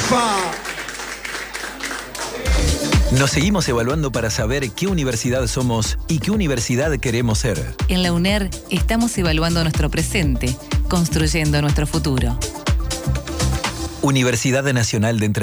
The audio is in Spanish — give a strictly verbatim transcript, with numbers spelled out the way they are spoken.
¡Epa! Nos seguimos evaluando para saber qué universidad somos y qué universidad queremos ser. En la UNER estamos evaluando nuestro presente, construyendo nuestro futuro. Universidad Nacional de Entre